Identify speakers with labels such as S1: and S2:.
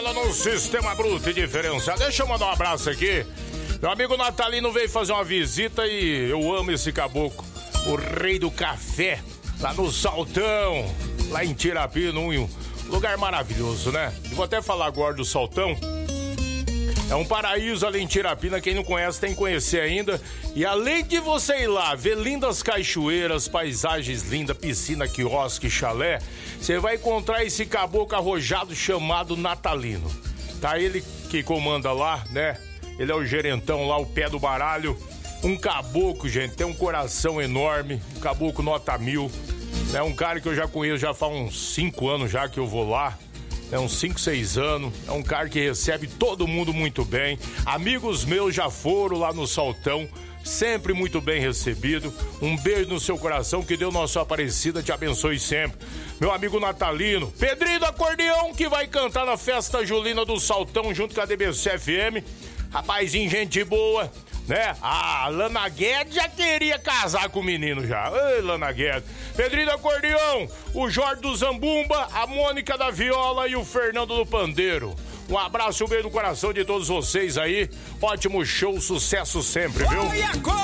S1: Viola no Sistema Bruto e Diferenciado. Deixa eu mandar um abraço aqui. Meu amigo Natalino veio fazer uma visita e eu amo esse caboclo. O rei do café, lá no Saltão, lá em Tirapina, um lugar maravilhoso, né? E vou até falar agora do Saltão. É um paraíso ali em Tirapina, quem não conhece tem que conhecer ainda. E além de você ir lá, ver lindas cachoeiras, paisagens lindas, piscina, quiosque, chalé, você vai encontrar esse caboclo arrojado chamado Natalino. Tá ele que comanda lá, né? Ele é o gerentão lá, o pé do baralho. Um caboclo, gente, tem um coração enorme, um caboclo nota 1000. É um cara que eu já conheço já faz uns 5 anos já que eu vou lá. É uns 5, 6 anos, é um cara que recebe todo mundo muito bem. Amigos meus já foram lá no Saltão, sempre muito bem recebido. Um beijo no seu coração, que Deus Nossa Aparecida te abençoe sempre. Meu amigo Natalino, Pedrinho do Acordeão, que vai cantar na festa julina do Saltão junto com a DBC FM. Rapazinho, gente boa, né? A Lana Guedes já queria casar com o menino já. Ei, Lana Guedes. Pedrinho do Acordeão, o Jorge do Zambumba, a Mônica da Viola e o Fernando do Pandeiro. Um abraço e um beijo no coração de todos vocês aí. Ótimo show, sucesso sempre, viu?